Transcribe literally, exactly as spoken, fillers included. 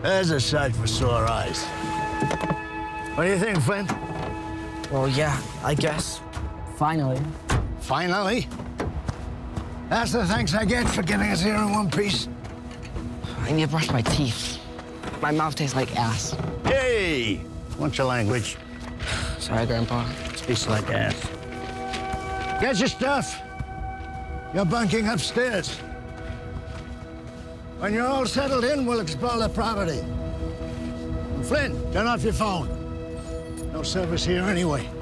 There's a sight for sore eyes. What do you think, Flint? Well, yeah, I guess. Finally. Finally? That's the thanks I get for giving us here in one piece. I need to brush my teeth. My mouth tastes like ass. Hey! What's your language? Sorry, Grandpa. Tastes like ass. Get your stuff. You're bunking upstairs. When you're all settled in, we'll explore the property. And Flynn, turn off your phone. No service here anyway.